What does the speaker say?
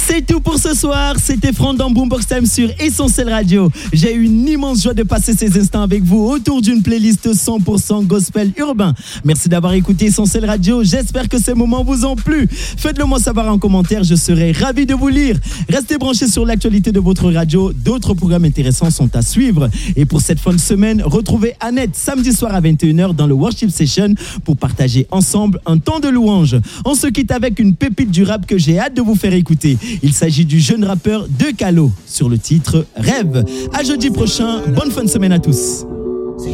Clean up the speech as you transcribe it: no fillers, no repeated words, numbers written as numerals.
C'est tout pour ce soir. C'était Franck dans Boombox Time sur Essentiel Radio. J'ai eu une immense joie de passer ces instants avec vous autour d'une playlist 100% gospel urbain. Merci d'avoir écouté Essentiel Radio. J'espère que ces moments vous ont plu. Faites-le moi savoir en commentaire. Je serai ravi de vous lire. Restez branchés sur l'actualité de votre radio. D'autres programmes intéressants sont à suivre. Et pour cette fin de semaine, retrouvez Annette samedi soir à 21h dans le Worship Session pour partager ensemble un temps de louange. On se quitte avec une pépite du rap que j'ai hâte de vous faire écouter. Il s'agit du jeune rappeur De Calo sur le titre Rêve. À jeudi prochain, bonne fin de semaine à tous.